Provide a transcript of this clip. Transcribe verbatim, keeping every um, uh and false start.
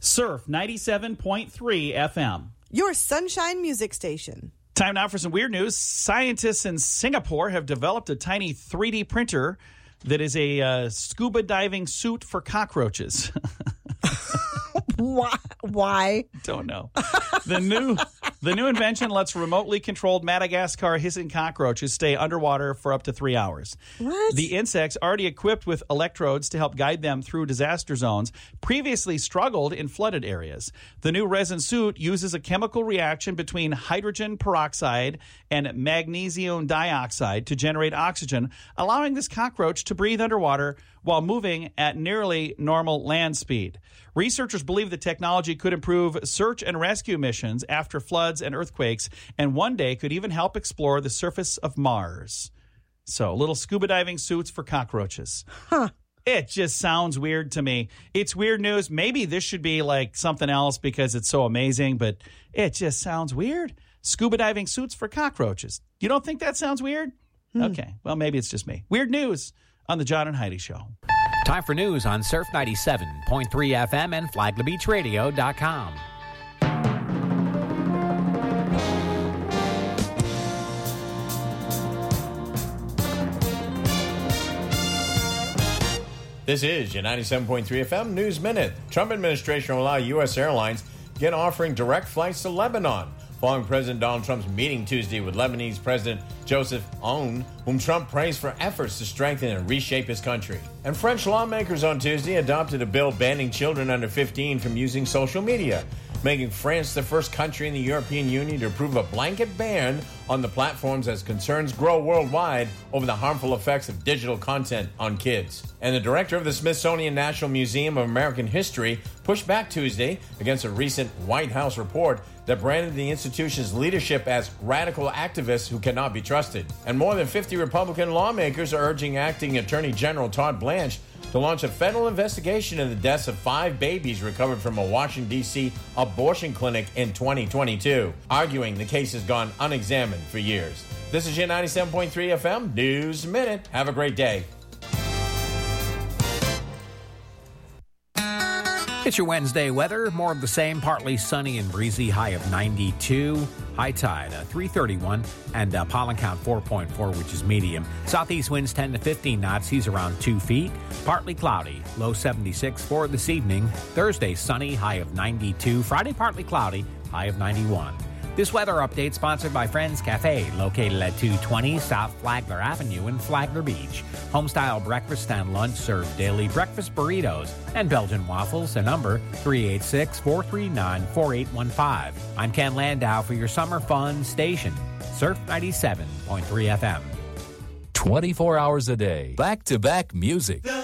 Surf ninety-seven point three F M. Your sunshine music station. Time now for some weird news. Scientists in Singapore have developed a tiny three D printer that is a uh, scuba diving suit for cockroaches. Why? Why? Don't know. The new the new invention lets remotely controlled Madagascar hissing cockroaches stay underwater for up to three hours. What? The insects, already equipped with electrodes to help guide them through disaster zones, previously struggled in flooded areas. The new resin suit uses a chemical reaction between hydrogen peroxide and magnesium dioxide to generate oxygen, allowing this cockroach to breathe underwater while moving at nearly normal land speed. Researchers believe the technology could improve search and rescue missions after floods and earthquakes, and one day could even help explore the surface of Mars. So, little scuba diving suits for cockroaches. Huh. It just sounds weird to me. It's weird news. Maybe this should be like something else because it's so amazing, but it just sounds weird. Scuba diving suits for cockroaches. You don't think that sounds weird? Hmm. Okay, well, maybe it's just me. Weird news on the John and Heidi Show. Time for news on Surf ninety-seven point three F M and Flagler Beach Radio dot com. This is your ninety-seven point three F M News Minute. Trump administration will allow U S airlines to begin offering direct flights to Lebanon, following President Donald Trump's meeting Tuesday with Lebanese President Joseph Aoun, whom Trump praised for efforts to strengthen and reshape his country. And French lawmakers on Tuesday adopted a bill banning children under fifteen from using social media, making France the first country in the European Union to approve a blanket ban on the platforms as concerns grow worldwide over the harmful effects of digital content on kids. And the director of the Smithsonian National Museum of American History pushed back Tuesday against a recent White House report that branded the institution's leadership as radical activists who cannot be trusted. And more than fifty Republican lawmakers are urging Acting Attorney General Todd Blanche to launch a federal investigation into the deaths of five babies recovered from a Washington, D C abortion clinic in twenty twenty-two, arguing the case has gone unexamined for years. This is your ninety-seven point three F M News Minute. Have a great day. It's your Wednesday weather. More of the same, partly sunny and breezy, high of ninety-two. High tide, uh, three thirty-one, and uh, pollen count four point four, which is medium. Southeast winds ten to fifteen knots, seas around two feet. Partly cloudy, low seventy-six for this evening. Thursday, sunny, high of ninety-two. Friday, partly cloudy, high of ninety-one. This weather update sponsored by Friends Cafe, located at two twenty South Flagler Avenue in Flagler Beach. Homestyle breakfast and lunch served daily, breakfast burritos and Belgian waffles. A number three eight six, four three nine, four eight one five. I'm Ken Landau for your summer fun station, Surf ninety-seven point three F M. twenty-four hours a day, back-to-back music. The